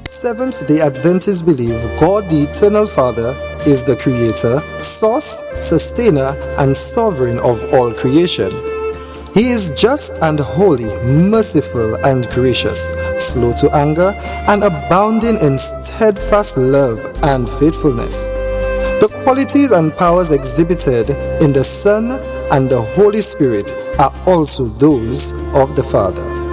Seventh-day Adventists believe God the Eternal Father is the Creator, Source, Sustainer, and Sovereign of all creation. He is just and holy, merciful and gracious, slow to anger, and abounding in steadfast love and faithfulness. The qualities and powers exhibited in the Son and the Holy Spirit are also those of the Father.